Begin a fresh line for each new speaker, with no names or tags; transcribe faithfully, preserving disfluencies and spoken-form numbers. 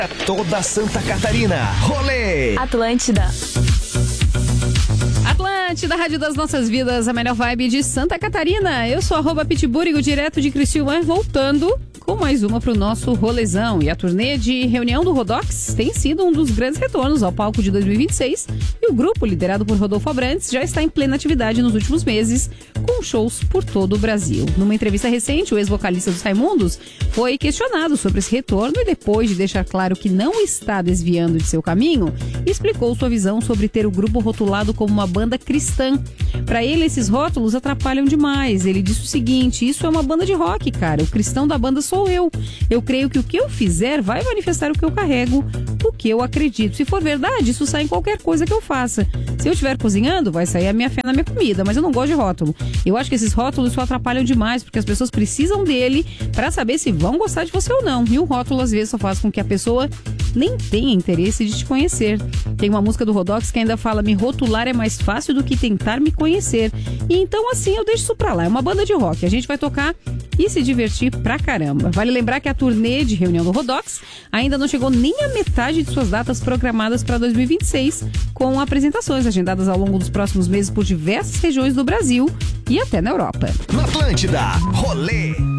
Toda Santa Catarina, rolê!
Atlântida.
Atlântida, Rádio das Nossas Vidas, a melhor vibe de Santa Catarina. Eu sou arroba Pitburigo, direto de Criciúma, voltando com mais uma pro nosso rolezão. E a turnê de reunião do Rodox tem sido um dos grandes retornos ao palco de dois mil e vinte e seis. E o grupo, liderado por Rodolfo Abrantes, já está em plena atividade nos últimos meses, com shows por todo o Brasil. Numa entrevista recente, o ex-vocalista dos Raimundos foi questionado sobre esse retorno e, depois de deixar claro que não está desviando de seu caminho, explicou sua visão sobre ter o grupo rotulado como uma banda cristã. Para ele, esses rótulos atrapalham demais. Ele disse o seguinte: isso é uma banda de rock, cara. O cristão da banda sou eu. Eu creio que o que eu fizer vai manifestar o que eu carrego, o que eu acredito. Se for verdade, isso sai em qualquer coisa que eu faça. Se eu estiver cozinhando, vai sair a minha fé na minha comida, mas eu não gosto de rótulo. Eu acho que esses rótulos só atrapalham demais, porque as pessoas precisam dele para saber se vão gostar de você ou não. E o rótulo, às vezes, só faz com que a pessoa nem tenha interesse de te conhecer. Tem uma música do Rodox que ainda fala: me rotular é mais fácil do que tentar me conhecer. E então, assim, eu deixo isso pra lá. É uma banda de rock. A gente vai tocar e se divertir pra caramba. Vale lembrar que a turnê de reunião do Rodox ainda não chegou nem a metade de suas datas programadas para dois mil e vinte e seis, com apresentações agendadas ao longo dos próximos meses por diversas regiões do Brasil e até na Europa.
Na Atlântida, rolê!